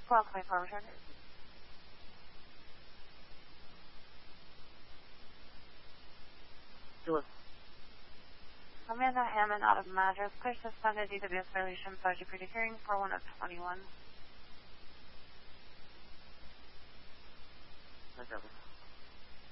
1224 return. Hello. Amanda Hammond out of Madras. Clear suspended DWS violation. Budget pretty hearing 41 of 21. No problem.